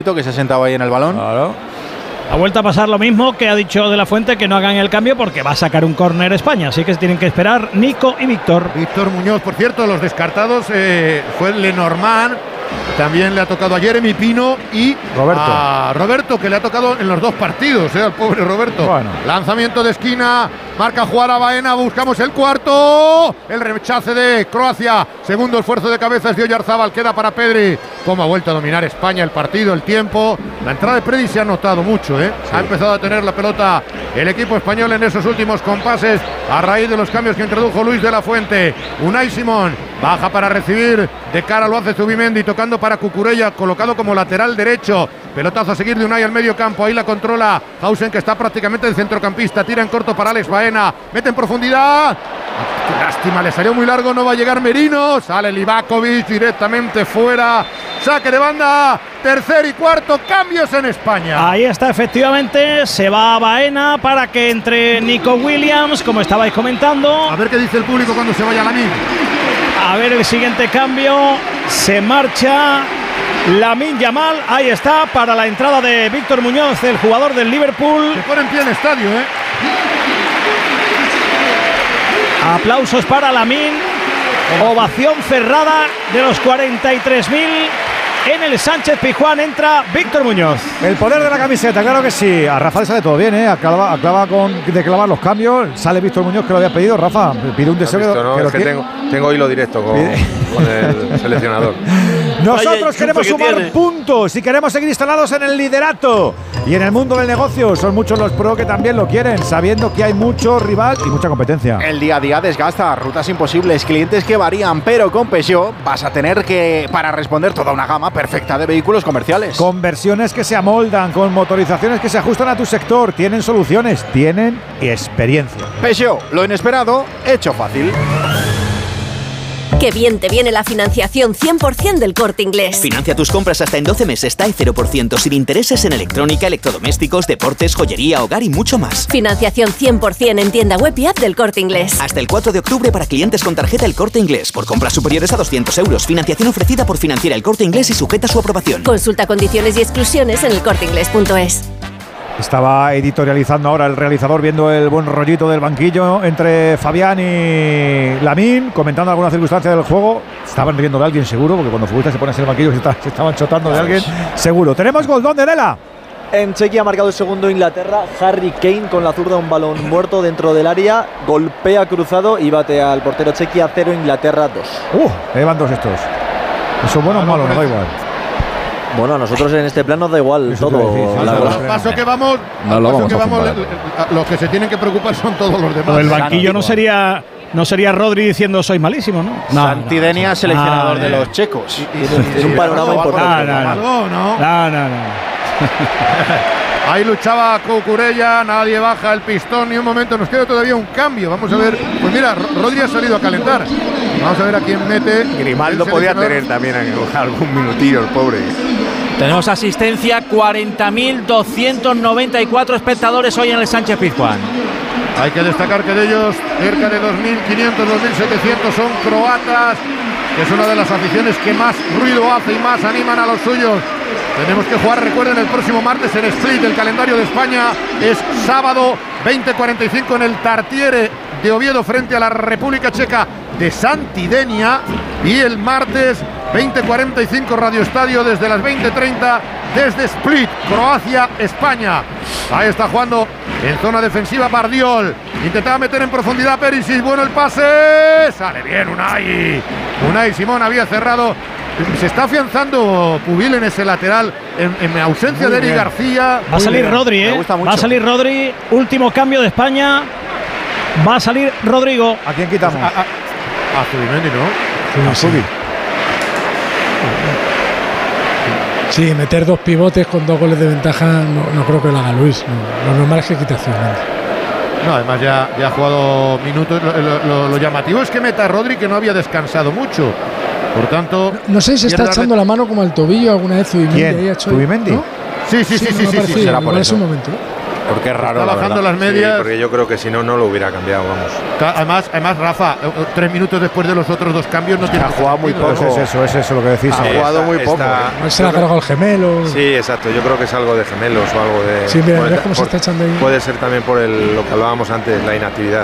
que se ha sentado ahí en el balón. Claro. Ha vuelto a pasar lo mismo que ha dicho De la Fuente, que no hagan el cambio porque va a sacar un córner España, así que tienen que esperar Nico y Víctor. Víctor Muñoz, por cierto, los descartados fue Lenormand, también le ha tocado a Jeremy Pino y a Roberto, que le ha tocado en los dos partidos, al pobre Roberto. Bueno. Lanzamiento de esquina, marca jugada Baena, buscamos el cuarto, el rechace de Croacia, segundo esfuerzo de cabezas de Oyarzábal, queda para Pedri. Cómo ha vuelto a dominar España el partido, el tiempo. La entrada de Pedri se ha notado mucho, Sí. Ha empezado a tener la pelota el equipo español en esos últimos compases a raíz de los cambios que introdujo Luis de la Fuente. Unai Simón baja para recibir, de cara lo hace Zubimendi, tocando para Cucurella, colocado como lateral derecho. Pelotazo a seguir de Unai al medio campo, ahí la controla Hausen, que está prácticamente de centrocampista, tira en corto para Alex Baena, mete en profundidad. Qué lástima, le salió muy largo, no va a llegar Merino, sale Livakovic directamente fuera, saque de banda, tercer y cuarto, cambios en España. Ahí está, efectivamente, se va a Baena para que entre Nico Williams, como estabais comentando. A ver qué dice el público cuando se vaya Lamine. A ver el siguiente cambio, se marcha Lamine Yamal, ahí está, para la entrada de Víctor Muñoz, el jugador del Liverpool. Se pone en pie el estadio, Aplausos para Lamine, ovación cerrada de los 43.000 en el Sánchez Pizjuán. Entra Víctor Muñoz. El poder de la camiseta, claro que sí. A Rafa le sale todo bien, acaba de clavar los cambios. Sale Víctor Muñoz, que lo había pedido. Rafa, pide un deseo. Visto, ¿no? Es que tengo hilo directo con el seleccionador. Nosotros queremos sumar puntos y queremos seguir instalados en el liderato. Y en el mundo del negocio son muchos los pro que también lo quieren, sabiendo que hay mucho rival y mucha competencia. El día a día desgasta, rutas imposibles, clientes que varían, pero con Peugeot vas a tener que, para responder, toda una gama perfecta de vehículos comerciales. Con versiones que se amoldan, con motorizaciones que se ajustan a tu sector. Tienen soluciones, tienen experiencia. Peugeot, lo inesperado, hecho fácil. ¡Qué bien te viene la financiación 100% del Corte Inglés! Financia tus compras hasta en 12 meses, TAE 0%, sin intereses en electrónica, electrodomésticos, deportes, joyería, hogar y mucho más. Financiación 100% en tienda web y app del Corte Inglés. Hasta el 4 de octubre para clientes con tarjeta El Corte Inglés. Por compras superiores a 200 euros. Financiación ofrecida por Financiera El Corte Inglés y sujeta a su aprobación. Consulta condiciones y exclusiones en elcorteinglés.es. Estaba editorializando ahora el realizador, viendo el buen rollito del banquillo entre Fabián y Lamine, comentando alguna circunstancia del juego. Estaban riendo de alguien seguro, porque cuando futbolistas se ponen en el banquillo se estaban chotando de alguien seguro. Tenemos gol, ¿dónde, Lela? En Chequia ha marcado el segundo Inglaterra. Harry Kane con la zurda, un balón muerto dentro del área, golpea cruzado y bate al portero. Chequia 0, Inglaterra 2. Llevan dos estos. ¿Son buenos o malos? No da igual. Bueno, a nosotros en este plano da igual todo. Paso que vamos, los que se tienen que preocupar son todos los demás. Pero el banquillo no sería Rodri diciendo soy malísimo, ¿no? Santidenia, seleccionador de los checos. Es un panorama importante. No. Ahí luchaba Cucurella, nadie baja el pistón ni un momento, nos queda todavía un cambio. Vamos a ver, pues mira, Rodri ha salido a calentar. Vamos a ver a quién mete. Grimaldo podía tener también algún minutillo, el pobre. Tenemos asistencia, 40.294 espectadores hoy en el Sánchez Pizjuán. Hay que destacar que de ellos cerca de 2.500, 2.700 son croatas, que es una de las aficiones que más ruido hace y más animan a los suyos. Tenemos que jugar, recuerden, el próximo martes en Split. El calendario de España es sábado 20:45 en el Tartiere de Oviedo frente a la República Checa de Santidenia, y el martes 20:45 Radio Estadio desde las 20:30 desde Split, Croacia, España. Ahí está jugando en zona defensiva Bardiol, intentaba meter en profundidad Perisic, bueno el pase, sale bien Unai Simón había cerrado. Se está afianzando Pubil en ese lateral en ausencia de Eric García. Va a salir Rodri, va a salir Rodri, último cambio de España. Va a salir Rodrigo. ¿A quién quitamos? A Zubimendi, ¿no? A Zubi. Sí, meter dos pivotes con 2 goles de ventaja no creo que lo haga Luis. Lo normal es que quite a Zubimendi. No, además ya ha jugado minutos. Lo llamativo es que meta a Rodri, que no había descansado mucho. Por tanto, no sé si está echando la mano como al tobillo alguna vez Zubimendi. ¿Quién? ¿Zubimendi? ¿No? Sí. Será por eso. Un momento. Porque es raro. Está bajando las medias. Sí, porque yo creo que si no, no lo hubiera cambiado, vamos. Además, Rafa, 3 minutos después de los otros 2 cambios no tiene. Ha jugado muy poco. Es eso lo que decís. Ha jugado muy poco. No se le ha cargado el gemelo. Sí, exacto. Yo creo que es algo de gemelos o algo de. Sí, mira, ves cómo se está echando ahí. Puede ser también por lo que hablábamos antes, la inactividad.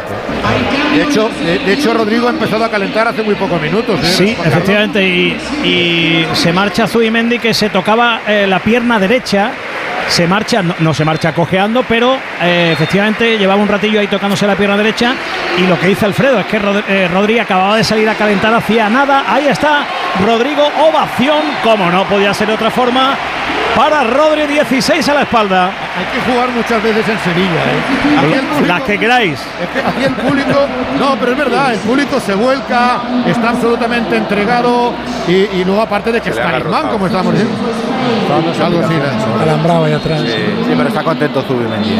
De hecho, Rodrigo ha empezado a calentar hace muy pocos minutos. Sí, efectivamente. Y se marcha Zubimendi, que se tocaba la pierna derecha. Se marcha, no se marcha cojeando, pero efectivamente llevaba un ratillo ahí tocándose la pierna derecha. Y lo que dice Alfredo es que Rodri acababa de salir a calentar hacía nada. Ahí está Rodrigo, ovación, como no podía ser de otra forma, para Rodri, 16 a la espalda. Hay que jugar muchas veces en Sevilla, ¿eh? Las que queráis. Es que aquí el público, no, pero es verdad, el público se vuelca, está absolutamente entregado y luego aparte de que es talismán, como estamos diciendo. Algo así, alambrado ahí atrás. Sí, pero está contento Zubimendi.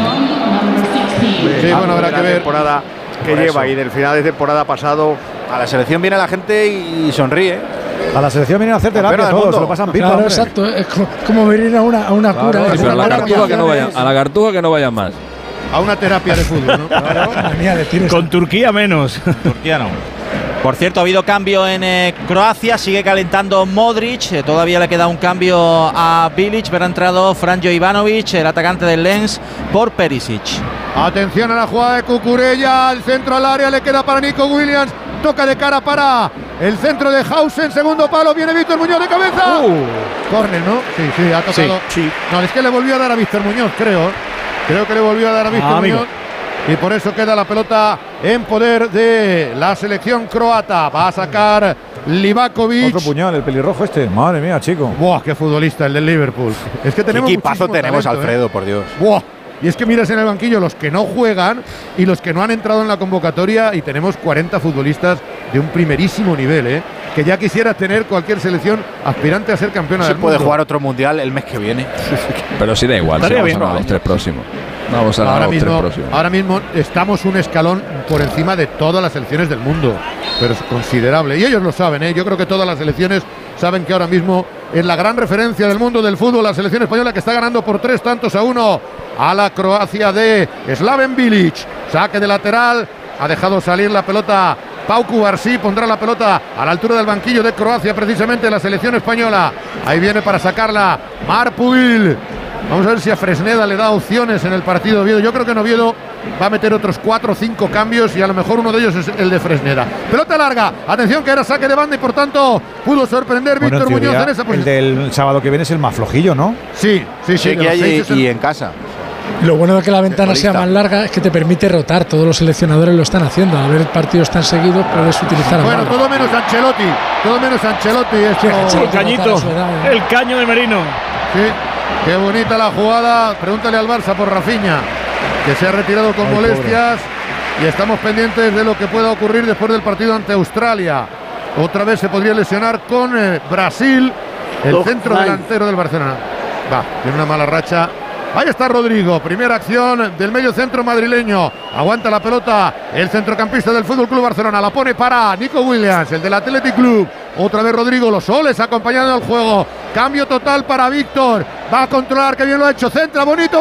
Sí, bueno, habrá que ver. Temporada que lleva y del final de temporada pasado. A la selección viene la gente y sonríe. A la selección vienen a hacer terapia todos, se lo pasan pipa. Claro, exacto, es como venir a una cura. Pero a la Cartuja que no vayan más. A una terapia de fútbol, ¿no? Claro. Con Turquía menos. Turquía no. Por cierto, ha habido cambio en Croacia, sigue calentando Modric, todavía le queda un cambio a Bilic, pero ha entrado Franjo Ivanovic, el atacante del Lens, por Perisic. Atención a la jugada de Cucurella, el centro al área, le queda para Nico Williams, toca de cara para el centro de Hausen, segundo palo, viene Víctor Muñoz de cabeza. Córner, ¿no? Sí, ha tocado. Sí. No, es que le volvió a dar a Víctor Muñoz, creo que le volvió a dar a Víctor Muñoz. Y por eso queda la pelota en poder de la selección croata. Va a sacar Livakovic. Otro puñal, el pelirrojo este. Madre mía, chico. Buah, qué futbolista el del Liverpool. Es que tenemos qué equipazo tenemos, talento, Alfredo, por Dios. Buah. Y es que miras en el banquillo los que no juegan y los que no han entrado en la convocatoria y tenemos 40 futbolistas de un primerísimo nivel, que ya quisiera tener cualquier selección aspirante a ser campeona del mundo. Se puede jugar otro mundial el mes que viene. Pero sí da igual, si vamos a ganar los 3 próximos. Vamos a ganar los 3 próximos. Ahora mismo estamos un escalón por encima de todas las selecciones del mundo, pero es considerable. Y ellos lo saben, Yo creo que todas las selecciones saben que ahora mismo es la gran referencia del mundo del fútbol, la selección española, que está ganando por 3-1 a la Croacia de Slaven Bilic. Saque de lateral, ha dejado salir la pelota Pau Cubarsí, pondrá la pelota a la altura del banquillo de Croacia, precisamente la selección española. Ahí viene para sacarla Marc Pubil. Vamos a ver si a Fresneda le da opciones en el partido de Oviedo. Yo creo que en Oviedo va a meter otros 4 o 5 cambios y a lo mejor uno de ellos es el de Fresneda. Pelota larga, atención que era saque de banda y por tanto pudo sorprender Víctor Muñoz en esa posición. El del sábado que viene es el más flojillo, ¿no? Sí. Que hay y en casa. Lo bueno de que la ventana sea más larga es que te permite rotar. Todos los seleccionadores lo están haciendo. Al ver partidos tan seguidos puedes utilizar. Bueno, todo menos Ancelotti. El caño de Merino. Sí. Qué bonita la jugada. Pregúntale al Barça por Rafinha, que se ha retirado con molestias. Y estamos pendientes de lo que pueda ocurrir después del partido ante Australia. Otra vez se podría lesionar con Brasil, el centro delantero del Barcelona. Tiene una mala racha. Ahí está Rodrigo, primera acción del medio centro madrileño. Aguanta la pelota el centrocampista del Fútbol Club Barcelona. La pone para Nico Williams, el del Athletic Club. Otra vez Rodrigo, los soles acompañando al juego. Cambio total para Víctor. Va a controlar, que bien lo ha hecho. Centra, bonito.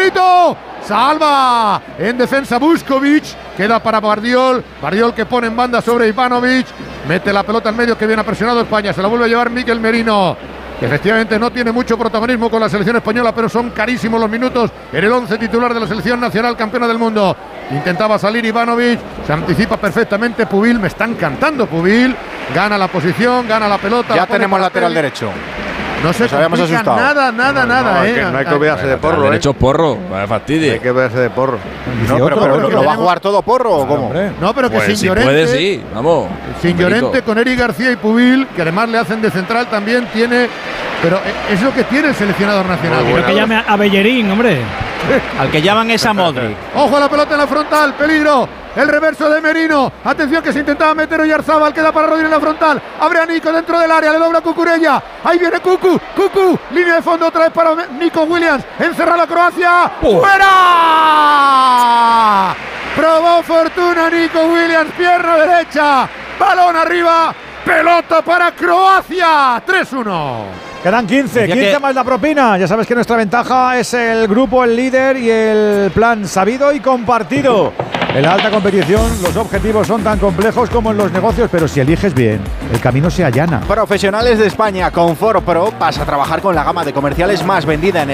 Salva en defensa Vuskovic. Queda para Bardiol que pone en banda sobre Ivanovic. Mete la pelota en medio, que bien ha presionado España. Se la vuelve a llevar Mikel Merino, que efectivamente no tiene mucho protagonismo con la selección española, pero son carísimos los minutos en el 11 titular de la selección nacional campeona del mundo. Intentaba salir Ivanovic, se anticipa perfectamente Pubil, me está encantando Pubil, gana la posición, gana la pelota. Ya tenemos lateral derecho. No se complica nada. No hay que olvidarse de Porro. Derecho Porro, vaya fastidio. Hay que olvidarse de Porro. No, pero ¿lo va a jugar todo Porro o cómo? No, pero que pues sin Llorente. Puede, sí, vamos. Sin Llorente, con Eric García y Pubil, que además le hacen de central, también tiene. Pero es lo que tiene el seleccionador nacional. Pero que llame a Bellerín, hombre. Al que llaman es a Modric. Ojo a la pelota en la frontal, peligro. El reverso de Merino. Atención que se intentaba meter Oyarzabal, queda para Rodri en la frontal. Abre a Nico dentro del área, le dobla Cucurella. Ahí viene Cucu. Línea de fondo otra vez para Nico Williams. Encerra la Croacia. ¡Fuera! Probó fortuna Nico Williams, pierna derecha. Balón arriba. Pelota para Croacia. 3-1. Quedan 15 más la propina. Ya sabes que nuestra ventaja es el grupo, el líder y el plan sabido y compartido. En la alta competición los objetivos son tan complejos como en los negocios, pero si eliges bien, el camino se allana. Profesionales de España con Ford Pro vas a trabajar con la gama de comerciales más vendida en